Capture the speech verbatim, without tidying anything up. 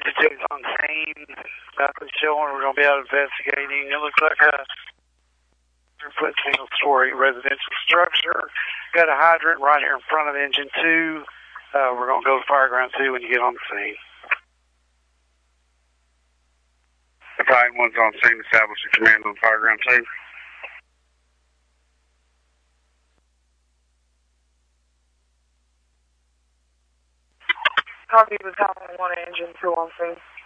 Engine two is on scene. Nothing showing. We're going to be out investigating. It looks like a foot single story residential structure. Got a hydrant right here in front of Engine two. Uh, we're going to go to Fireground two when you get on the scene. Battalion one's on scene. Establish the command on Fireground two. Copy, Battalion one, Engine two on scene.